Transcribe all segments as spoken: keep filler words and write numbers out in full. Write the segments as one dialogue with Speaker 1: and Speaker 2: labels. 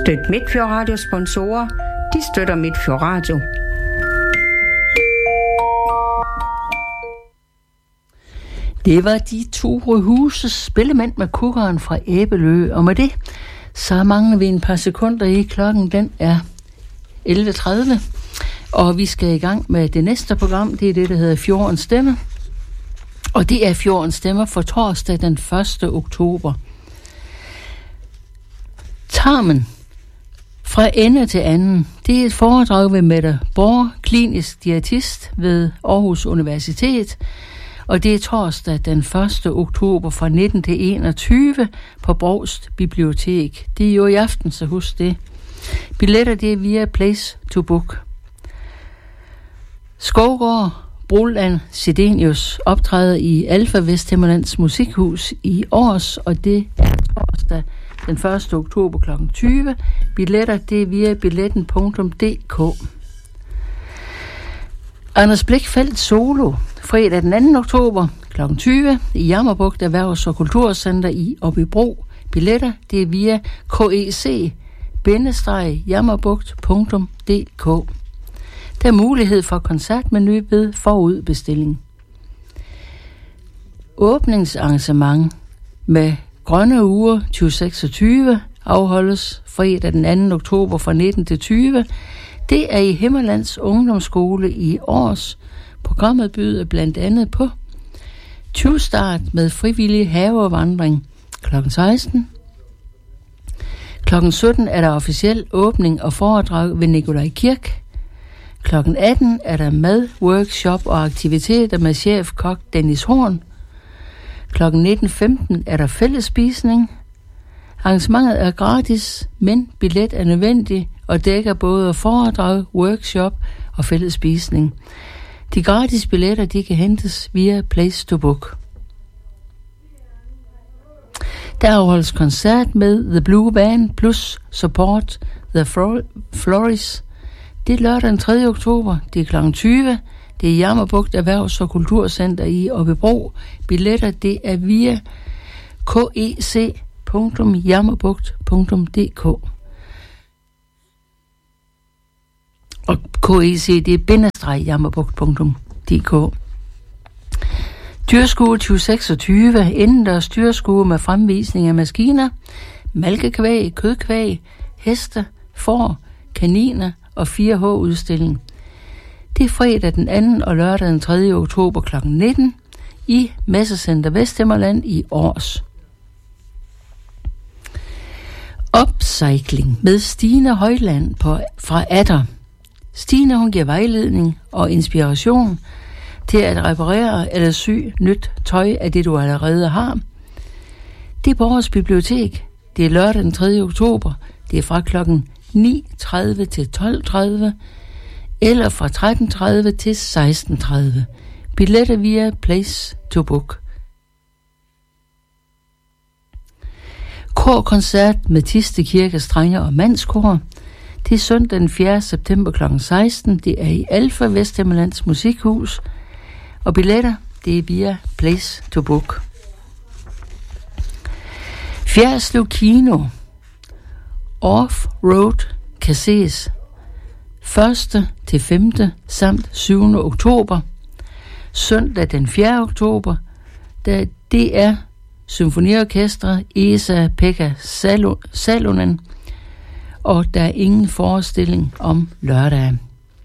Speaker 1: Støt Midtfjord Radio sponsorer. De støtter Midtfjord Radio.
Speaker 2: Det var de Tore Huses spillemænd med kukkeren fra Æbelø, og med det, så mangler vi en par sekunder i klokken, den er elleve tredive, og vi skal i gang med det næste program, det er det, der hedder Fjordens Stemme, og det er Fjordens Stemmer for torsdag den første oktober. Tarmen fra ende til anden, det er et foredrag ved Mette Borg, klinisk diætist ved Aarhus Universitet, og det er torsdag den første oktober fra nitten til enogtyve på Brovst Bibliotek. Det er jo i aften, så husk det. Billetter det er via Place to Book. Skovgård Broland Sidenius optræder i Alfa Vesthimmerlands Musikhus i Års, og det er torsdag den første oktober klokken tyve. Billetter det er via billetten punktum d k. Anders Blichfeldt solo fredag den anden oktober klokken tyve i Jammerbugt Erhvervs- og Kulturcenter i Aabybro. Billetter det er via kec bindestreg jammerbugt punktum d k. Der er mulighed for koncertmenu ved forudbestilling. Åbningsarrangement med Grønne Uger tyve seksogtyve afholdes fredag den anden oktober fra nitten til tyve. Det er i Himmerlands Ungdomsskole i Års. Programmet byder blandt andet på tyve-start med frivillig havevandring klokken seksten. klokken sytten er der officiel åbning og foredrag ved Nikolaj Kirk. klokken atten er der mad, workshop og aktiviteter med chefkok Dennis Horn. klokken nitten femten er der fællesspisning. Arrangementet er gratis, men billet er nødvendig og dækker både foredrag, workshop og fællesspisning. De gratis billetter de kan hentes via Place to Book. Der afholdes koncert med The Blue Band plus Support The Floris. Det er lørdag den tredje oktober. Det er klokken tyve. Det er Jammerbugt Erhvervs- og Kulturcenter i Aabybro. Billetter det er via kec punktum jammerbugt punktum d k. Og kec det er bindestreg jammerbugt punktum d k. Dyrskue tyve seksogtyve, indendørs dyrskue med fremvisning af maskiner, malkekvæg, kødkvæg, heste, får, kaniner og fire H-udstilling. Det er fredag den anden og lørdag den tredje oktober klokken nitten i Messecenter Vesthimmerland i Års. Upcycling med Stine Højland på, fra Adder. Stine hun giver vejledning og inspiration til at reparere eller sy nyt tøj af det, du allerede har. Det er på Aarhus Bibliotek. Det er lørdag den tredje oktober. Det er fra klokken ni tredive til tolv tredive eller fra tretten tredive til seksten tredive. Billetter via Place to Book. Korkoncert med Tiste Kirke Strenge og Mandskor. Det er søndag den fjerde september klokken seksten. Det er i Alfa Vesthimmerlands Musikhus. Og billetter, det er via Place to Book. Fjerdslev Kino Off-Road kan ses første til femte samt syvende oktober. Søndag den fjerde oktober, da det er Symfoniorkestret Esa-Pekka Salonen, og der er ingen forestilling om lørdagen.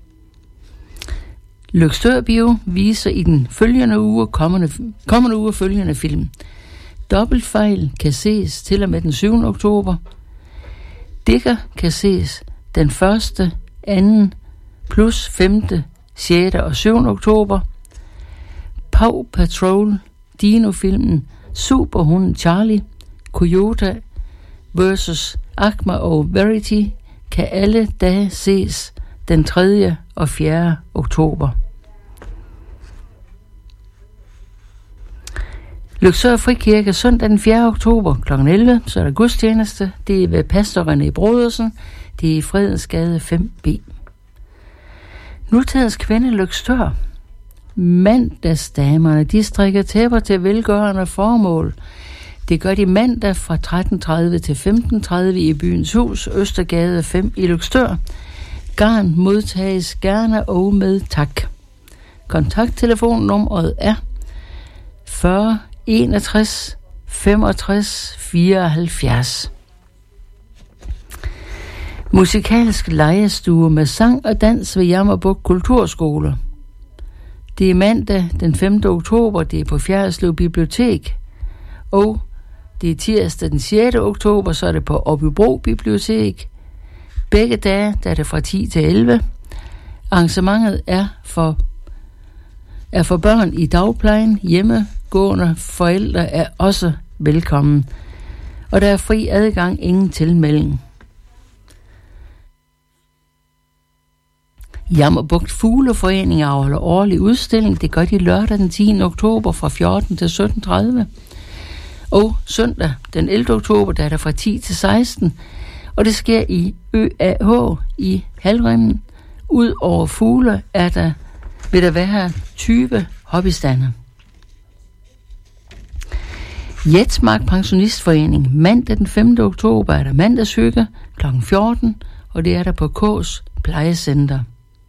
Speaker 2: Løgstør Bio viser i den følgende uge kommende, kommende uge følgende film. Dobbeltfejl kan ses til og med den syvende oktober. Digger kan ses den første, anden plus femte, sjette og syvende oktober. Paw Patrol, Dino-filmen, Superhunden Charlie, Coyote versus Acma og Verity kan alle dage ses den tredje og fjerde oktober. Løgstør Frikirke søndag den fjerde oktober klokken elleve, så er der gudstjeneste. Det er ved pastor René Brodersen. Det er i Fredensgade fem B. Nutidens kvinde Løgstør. Mandagsdamerne, de strikker tæpper til velgørende formål. Det gør de mandag fra tretten tredive til femten tredive i Byens Hus, Østergade fem i Løgstør. Garn modtages gerne og med tak. Kontakttelefonnummeret er fyrre enogtres femogtres fireoghalvfjerds. Musikalsk lejestue med sang og dans ved Jammerbugt Kulturskole. Det er mandag den femte oktober, det er på Fjerritslev Bibliotek. Og det er tirsdag den sjette oktober, så er det på Åbybro Bibliotek. Begge dage, der er det fra ti til elleve. Arrangementet er for, er for børn i dagplejen. Hjemmegående forældre er også velkommen. Og der er fri adgang, ingen tilmelding. Jammerbugt Fugleforening afholder årlig udstilling. Det gør de lørdag den tiende oktober fra fjorten til sytten tredive. Og søndag den ellevte oktober, der er der fra ti til seksten. Og det sker i Ø A H i Halvrimmen. Ud over fugle er der, vil der være tyve hobbystander. Jetsmark Pensionistforening. Mandag den femte oktober er der mandagshygge klokken fjorten, og det er der på K's Plejecenter.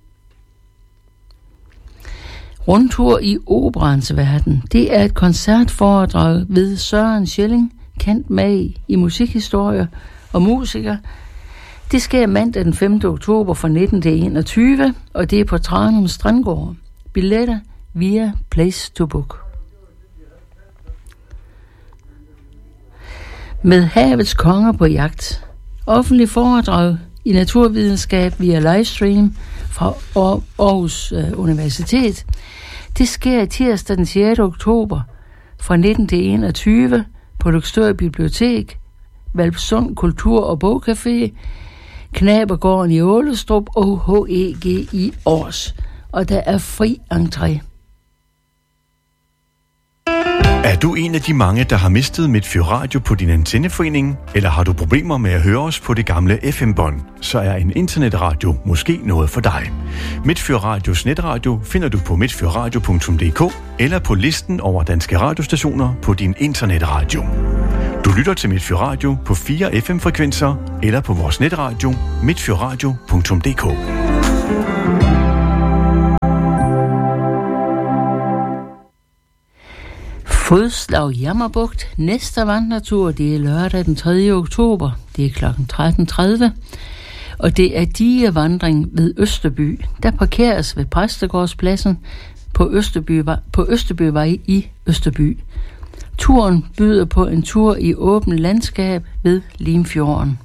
Speaker 2: Rundtur i Operaens verden. Det er et koncertforedrag ved Søren Schilling, kendt med i musikhistorie og musiker. Det sker mandag den femte oktober fra nitten til enogtyve, og det er på Tranum Strandgård. Billetter via Place to Book. Med havets konger på jagt. Offentlig foredrag i naturvidenskab via livestream fra Aarhus Universitet. Det sker tirsdag den sjette oktober fra nitten til enogtyve på Løgstør Bibliotek, Hvalpsund Kultur- og Bogcafé, Knabergården i Ålestrup og H E G i Års. Og der er fri entré.
Speaker 3: Er du en af de mange, der har mistet Midtfyr Radio på din antenneforening, eller har du problemer med at høre os på det gamle F M-bånd, så er en internetradio måske noget for dig. Midtfyr Radios netradio finder du på midtfyrradio punktum d k eller på listen over danske radiostationer på din internetradio. Du lytter til Midtfyr Radio på fire F M-frekvenser eller på vores netradio midtfyrradio punktum d k.
Speaker 2: Fodslag Jammerbugt. Næste vandretur, det er lørdag den tredje oktober. Det er klokken tretten tredive. Og det er digevandring ved Østerby. Der parkeres ved Præstegårdspladsen på Østerbyvej, på Østerbyvej i Østerby. Turen byder på en tur i åbent landskab ved Limfjorden.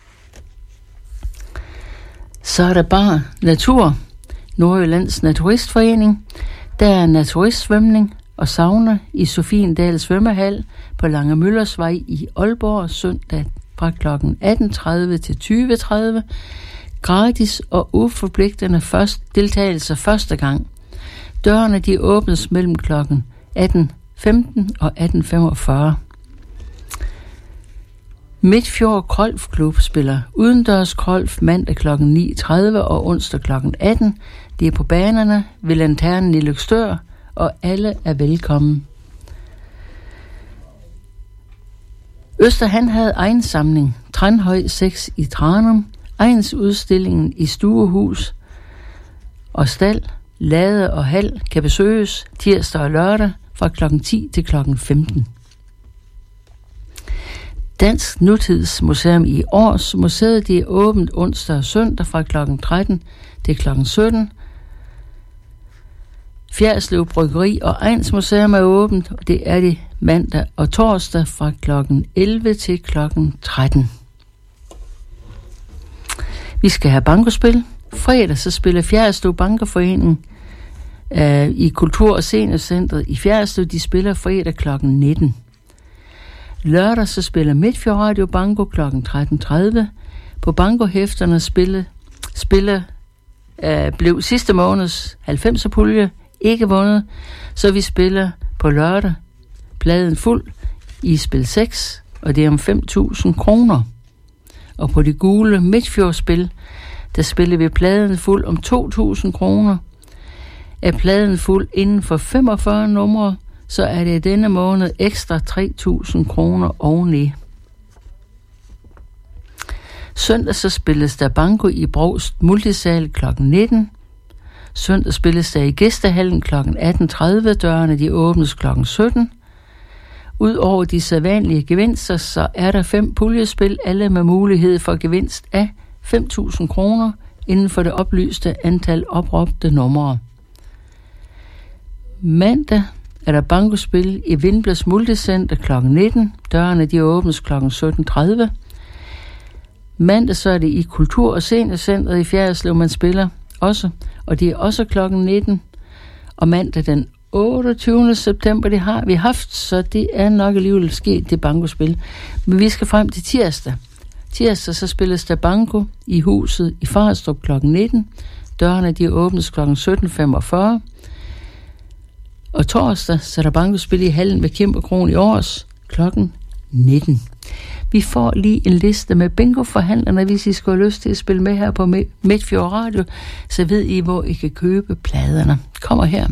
Speaker 2: Så er der bare natur. Nordjyllands Naturistforening. Der er naturistsvømning og sauna i Sofiendal Svømmehal på Lange Møllersvej i Aalborg søndag fra klokken atten tredive til tyve tredive. Gratis og uforpligtende først deltagelse første gang. Dørene de åbnes mellem klokken atten femten og atten femogfyrre. Midtfjord Golfklub spiller udendørs golf mandag klokken ni tredive og onsdag klokken atten. Det er på banerne ved Lanternen i Løgstør, og alle er velkommen. Østerhan havde egen samling. Tranhøj seks i Tranum. Egens udstillingen i Stuehus og Stald, Lade og Hal kan besøges tirsdag og lørdag fra klokken ti til klokken femten. Dansk Nutidsmuseum i Års. Museet det er åbent onsdag og søndag fra klokken tretten til klokken sytten. Fjerritslev Bryggeri og Egnsmuseum er åbent, og det er det mandag og torsdag fra klokken elleve til klokken tretten. Vi skal have bankospil. Fredag så spiller Fjerritslev Bankerforening øh, i Kultur- og Seniorcentret i Fjerritslev. De spiller fredag klokken nitten. Lørdag så spiller Midtfyr Radio Banko klokken tretten tredive. På bankohæfterne spille, spiller øh, blev sidste måneds halvfemser pulje ikke vundet, så vi spiller på lørdag pladen fuld i spil seks, og det er om fem tusind kroner. Og på det gule Midtfjordspil, der spiller vi pladen fuld om to tusind kroner. Er pladen fuld inden for femogfyrre numre, så er det denne måned ekstra tre tusind kroner oveni. Søndag så spilles der banko i Brovst Multisal klokken nitten. Søndag spilles der i Gæstehallen klokken atten tredive. Dørene de åbnes klokken sytten. Udover de sædvanlige gevinster, så er der fem puljespil, alle med mulighed for gevinst af fem tusind kroner inden for det oplyste antal opråbte numre. Mandag er der bankospil i Vindblæs Multicenter klokken nitten. Dørene de åbnes klokken sytten tredive. Mandag så er det i Kultur- og Seniorcentret i Fjerritslev, man spiller også, og det er også klokken nitten. Og mandag den otteogtyvende september, det har vi haft, så det er nok alligevel sket, det bankospil. Men vi skal frem til tirsdag. Tirsdag så spilles der banko i huset i Farstrup klokken nitten. Dørene de åbnes klokken sytten femogfyrre. Og torsdag så er der bankospil i hallen ved Kimperkron i Års klokken nitten. Vi får lige en liste med bingo-forhandlerne, hvis I skulle have lyst til at spille med her på Midtfjord Radio, så ved I, hvor I kan købe pladerne. Kommer her.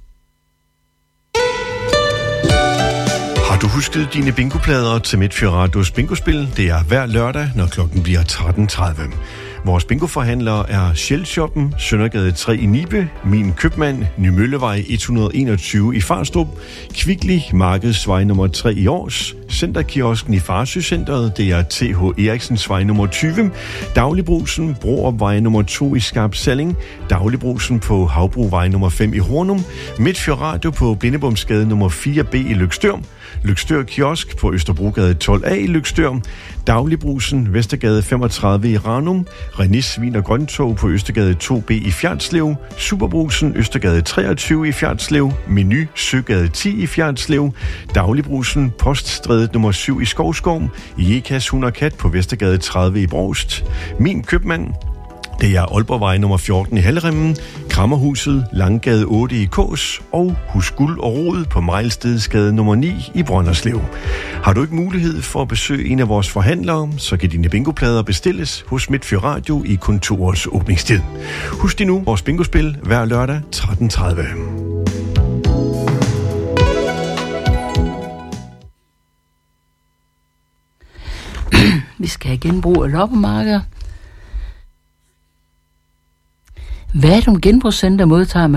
Speaker 3: Har du husket dine bingoplader til Midtfjord Radios bingospil? Det er hver lørdag, når klokken bliver tretten tredive. Vores bingoforhandlere er Shell-shoppen, Søndergade tre i Nibe, Min Købmand, Nymøllevej et hundrede og enogtyve i Farstrup, Kvickly, Markedsvej nummer tre i Års, Centerkiosken i Farsø-centret, det er T H Eriksensvej nummer tyve, Dagligbrusen, Broopvej nummer to i Skarp Salling, Dagligbrusen på Havbruvej nummer fem i Hornum, Midtfjord Radio på Blindebomsgade nummer fire B i Løgstør, Løgstør Kiosk på Østerbrogade tolv A i Løgstør, Dagligbrusen, Vestergade femogtredive i Ranum, René Svin og Grøntog på Østergade to B i Fjerritslev, Superbrusen, Østergade treogtyve i Fjerritslev, Menu, Søgade ti i Fjerritslev, Dagligbrusen, Poststrædet nummer syv i Skovskov, Jekas Hund og Kat på Vestergade tredive i Brovst, Min Købmand, det er Aalborgvej nummer fjorten i Halleremmen, Krammerhuset, Langgade otte i Kås og Hus Guld og Rod på Mejlstedsgade nummer ni i Brønderslev. Har du ikke mulighed for at besøge en af vores forhandlere, så kan dine bingoplader bestilles hos Midtfjord Radio i kontorets åbningstid. Husk nu vores bingospil hver lørdag tretten tredive.
Speaker 2: Vi skal igen bruge loppemarkeder. Vadum Genbrugscenter modtager